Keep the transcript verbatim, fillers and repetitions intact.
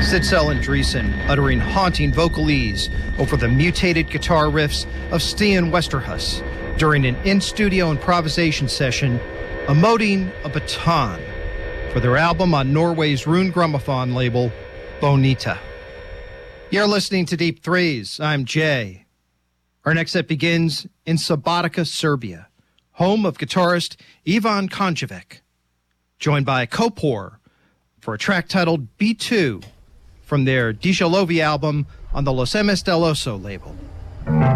Sitzel and Dreesen uttering haunting vocalese over the mutated guitar riffs of Stian Westerhus during an in-studio improvisation session, emoting a baton for their album on Norway's Rune Gramophone label, Bonita. You're listening to Deep Threes. I'm Jay. Our next set begins in Subotica, Serbia, home of guitarist Ivan Konjovic, joined by Kopor for a track titled B two from their Dijalovi album on the Los Emes del Oso label.